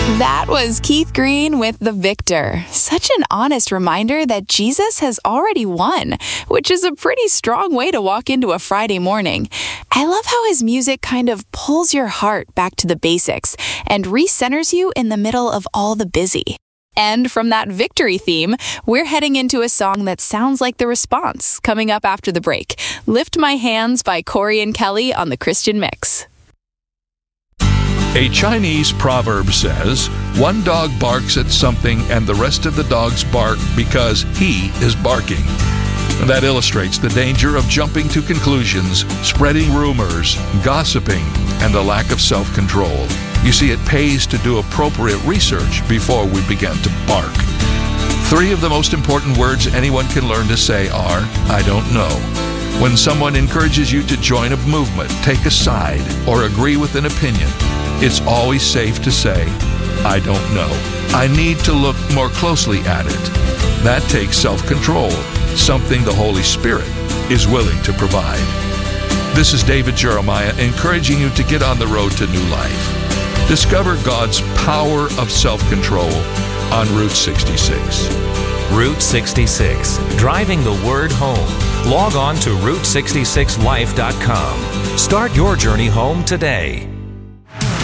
That was Keith Green with The Victor. Such an honest reminder that Jesus has already won, which is a pretty strong way to walk into a Friday morning. I love how his music kind of pulls your heart back to the basics and recenters you in the middle of all the busy. And from that victory theme, we're heading into a song that sounds like The Response, coming up after the break. Lift My Hands by Corey and Kelly on the Christian Mix. A Chinese proverb says, one dog barks at something and the rest of the dogs bark because he is barking. That illustrates the danger of jumping to conclusions, spreading rumors, gossiping, and the lack of self-control. You see, it pays to do appropriate research before we begin to bark. 3 of the most important words anyone can learn to say are, I don't know. When someone encourages you to join a movement, take a side, or agree with an opinion, it's always safe to say, I don't know. I need to look more closely at it. That takes self-control, something the Holy Spirit is willing to provide. This is David Jeremiah encouraging you to get on the road to new life. Discover God's power of self-control on Route 66. Route 66, driving the word home. Log on to Route66Life.com. Start your journey home today.